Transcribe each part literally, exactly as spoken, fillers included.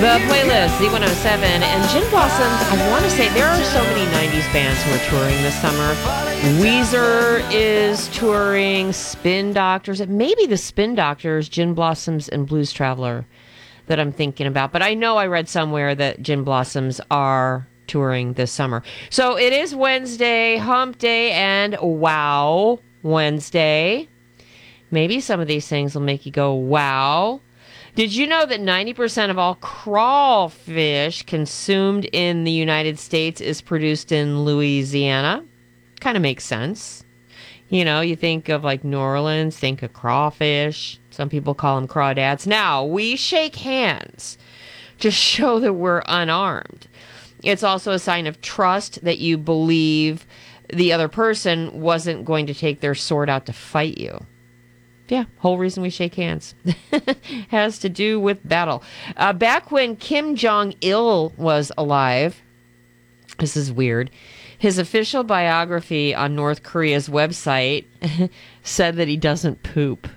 The playlist, Z one oh seven, and Gin Blossoms. I want to say there are so many nineties bands who are touring this summer. Weezer is touring, Spin Doctors, maybe the Spin Doctors, Gin Blossoms, and Blues Traveler that I'm thinking about. But I know I read somewhere that Gin Blossoms are touring this summer. So it is Wednesday, Hump Day, and Wow Wednesday. Maybe some of these things will make you go, wow. Did you know that ninety percent of all crawfish consumed in the United States is produced in Louisiana? Kind of makes sense. You know, you think of like New Orleans, think of crawfish. Some people call them crawdads. Now, we shake hands to show that we're unarmed. It's also a sign of trust that you believe the other person wasn't going to take their sword out to fight you. Yeah, whole reason we shake hands has to do with battle. Uh, back when Kim Jong-il was alive, this is weird, his official biography on North Korea's website said that he doesn't poop.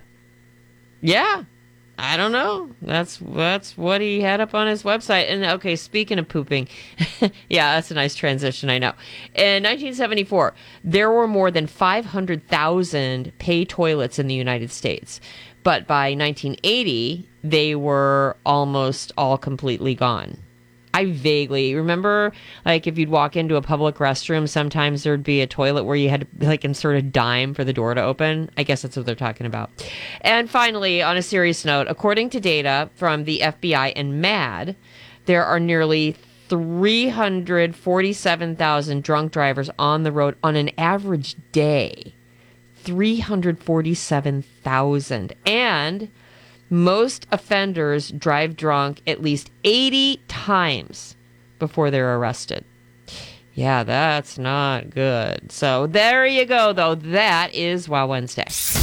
Yeah, I don't know. That's that's what he had up on his website. And okay, speaking of pooping, yeah, that's a nice transition, I know. In nineteen seventy-four, there were more than five hundred thousand pay toilets in the United States. But by nineteen eighty, they were almost all completely gone. I vaguely remember, like, if you'd walk into a public restroom, sometimes there'd be a toilet where you had to, like, insert a dime for the door to open. I guess that's what they're talking about. And finally, on a serious note, according to data from the F B I and MAD, there are nearly three hundred forty-seven thousand drunk drivers on the road on an average day. three hundred forty-seven thousand. And most offenders drive drunk at least eighty times before they're arrested. Yeah, that's not good. So there you go, though. That is Wow Wednesday.